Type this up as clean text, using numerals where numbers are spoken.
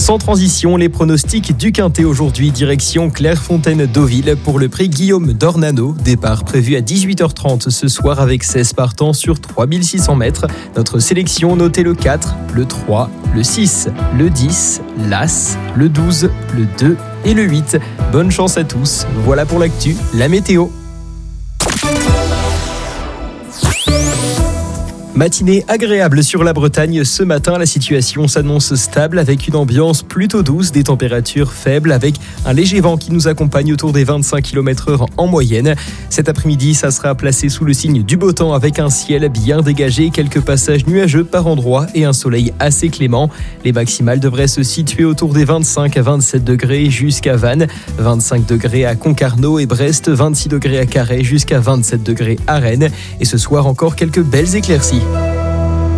Sans transition, les pronostics du Quintet aujourd'hui, direction Clairefontaine-Deauville pour le prix Guillaume d'Ornano. Départ prévu à 18h30 ce soir avec 16 partants sur 3600 mètres. Notre sélection, notez le 4, le 3, le 6, le 10, l'As, le 12, le 2 et le 8. Bonne chance à tous. Voilà pour l'actu, la météo. Matinée agréable sur la Bretagne. Ce matin, la situation s'annonce stable avec une ambiance plutôt douce, des températures faibles avec un léger vent qui nous accompagne autour des 25 km/h en moyenne. Cet après-midi, ça sera placé sous le signe du beau temps avec un ciel bien dégagé, quelques passages nuageux par endroits et un soleil assez clément. Les maximales devraient se situer autour des 25 à 27 degrés jusqu'à Vannes, 25 degrés à Concarneau et Brest, 26 degrés à Carhaix jusqu'à 27 degrés à Rennes. Et ce soir, encore quelques belles éclaircies.